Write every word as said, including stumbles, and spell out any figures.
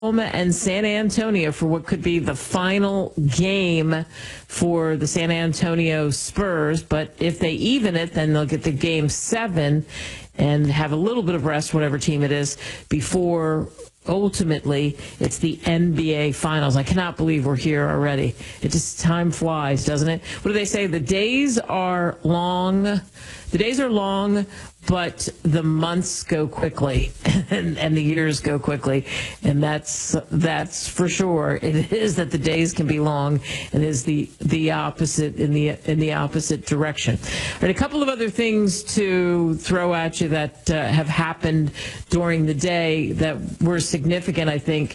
Oklahoma and San Antonio for what could be the final game for the San Antonio Spurs. But if they even it, then they'll get the game seven and have a little bit of rest, whatever team it is, before ultimately it's the N B A Finals. I cannot believe we're here already. It just, time flies, doesn't it? What do they say? The days are long. The days are long, but the months go quickly, and, and the years go quickly, and that's that's for sure. It is that the days can be long, and is the the opposite in the in the opposite direction. All right, a couple of other things to throw at you that uh, have happened during the day that were significant, I think.